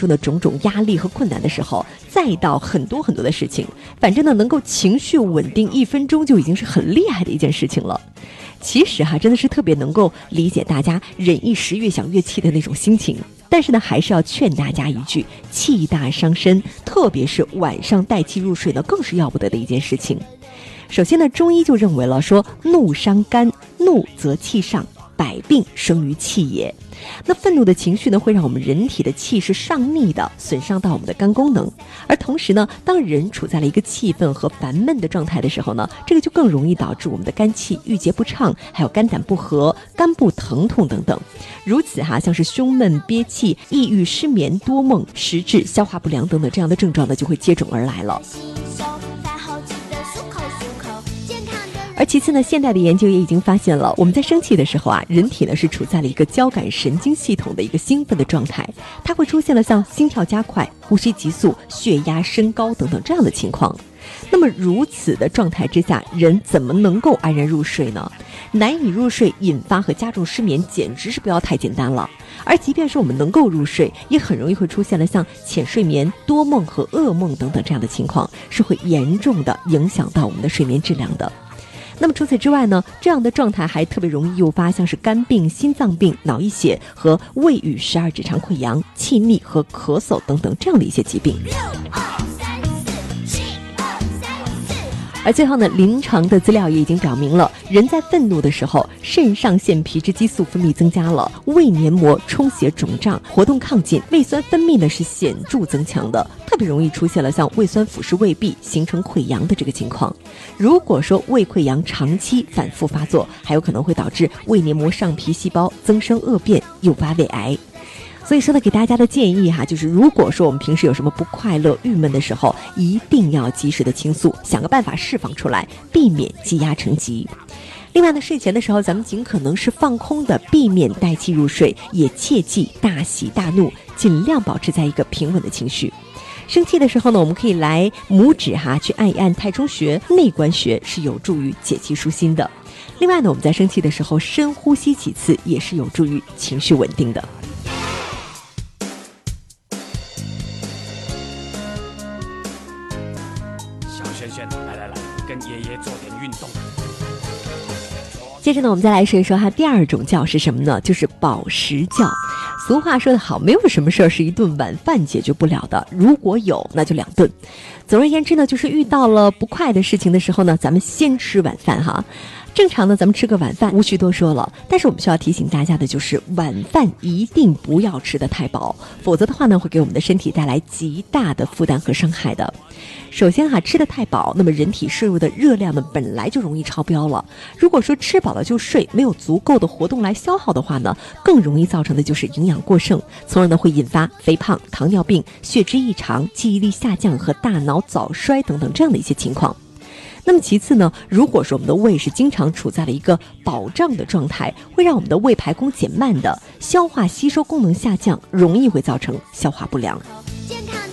中的种种压力和困难的时候，再到很多很多的事情，反正呢能够情绪稳定1分钟就已经是很厉害的一件事情了。其实真的是特别能够理解大家忍一时越想越气的那种心情，但是呢还是要劝大家一句，气大伤身，特别是晚上带气入睡呢更是要不得的一件事情。首先呢，中医就认为了说，怒伤肝，怒则气上，百病生于气也。那愤怒的情绪呢，会让我们人体的气是上逆的，损伤到我们的肝功能。而同时呢，当人处在了一个气愤和烦闷的状态的时候呢，这个就更容易导致我们的肝气郁结不畅，还有肝胆不和、肝部疼痛等等。如此像是胸闷、憋气、抑郁、失眠、多梦、食滞、消化不良等等这样的症状呢，就会接踵而来了。而其次呢，现代的研究也已经发现了，我们在生气的时候人体呢是处在了一个交感神经系统的一个兴奋的状态，它会出现了像心跳加快、呼吸急速、血压升高等等这样的情况。那么如此的状态之下，人怎么能够安然入睡呢？难以入睡引发和加重失眠简直是不要太简单了。而即便是我们能够入睡，也很容易会出现了像浅睡眠、多梦和噩梦等等这样的情况，是会严重的影响到我们的睡眠质量的。那么除此之外呢，这样的状态还特别容易诱发像是肝病、心脏病、脑溢血和胃与12指肠溃疡、气逆和咳嗽等等这样的一些疾病。而最后呢，临床的资料也已经表明了，人在愤怒的时候，肾上腺皮质激素分泌增加了，胃黏膜充血肿胀，活动亢进，胃酸分泌呢是显著增强的，特别容易出现了像胃酸腐蚀胃壁，形成溃疡的这个情况。如果说胃溃疡长期反复发作，还有可能会导致胃黏膜上皮细胞增生恶变，诱发胃癌。所以说呢，给大家的建议就是如果说我们平时有什么不快乐、郁闷的时候，一定要及时的倾诉，想个办法释放出来，避免积压成疾。另外呢，睡前的时候咱们尽可能是放空的，避免带气入睡，也切忌大喜大怒，尽量保持在一个平稳的情绪。生气的时候呢，我们可以来拇指去按一按太冲穴、内关穴，是有助于解气舒心的。另外呢，我们在生气的时候深呼吸几次，也是有助于情绪稳定的。 来，跟爷爷做点运动。 接着呢，我们再来说一说第二种觉是什么呢？就是饱食觉。俗话说得好，没有什么事儿是一顿晚饭解决不了的，如果有，那就2顿。总而言之呢，就是遇到了不快的事情的时候呢，咱们先吃晚饭正常呢，咱们吃个晚饭无需多说了，但是我们需要提醒大家的就是，晚饭一定不要吃得太饱，否则的话呢，会给我们的身体带来极大的负担和伤害的。首先吃得太饱，那么人体摄入的热量呢，本来就容易超标了。如果说吃饱了就睡，没有足够的活动来消耗的话呢，更容易造成的就是营养过剩，从而呢会引发肥胖、糖尿病、血脂异常、记忆力下降和大脑早衰等等这样的一些情况。那么其次呢，如果说我们的胃是经常处在了一个饱胀的状态，会让我们的胃排空减慢的，消化吸收功能下降，容易会造成消化不良。